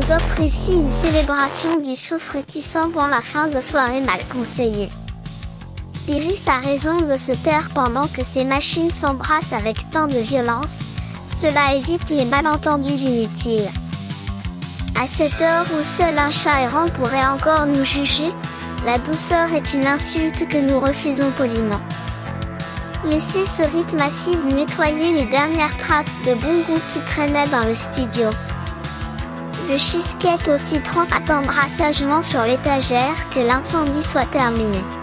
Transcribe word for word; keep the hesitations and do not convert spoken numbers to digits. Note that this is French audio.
nous offre ici une célébration du souffle réticent pour la fin de soirée mal conseillée. Iris a raison de se taire pendant que ces machines s'embrassent avec tant de violence, cela évite les malentendus inutiles. À cette heure où seul un chat errant pourrait encore nous juger, la douceur est une insulte que nous refusons poliment. Laissez ce rythme acide nettoyer les dernières traces de bon goût qui traînaient dans le studio. Le cheesecake au citron attendra sagement sur l'étagère que l'incendie soit terminé.